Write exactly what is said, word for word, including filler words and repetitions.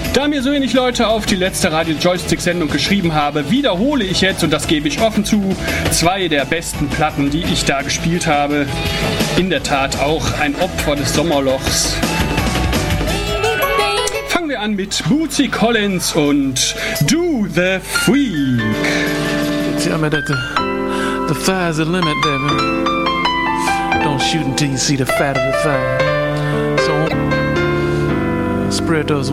Da mir so wenig Leute auf die letzte Radio-Joystick-Sendung geschrieben habe, wiederhole ich jetzt, und das gebe ich offen zu, zwei der besten Platten, die ich da gespielt habe. In der Tat auch ein Opfer des Sommerlochs. Fangen wir an mit Bootsy Collins und Do the Freak. Tell me that the, the thigh's the limit, baby. Don't shoot until you see the fat of the thigh. So, spread those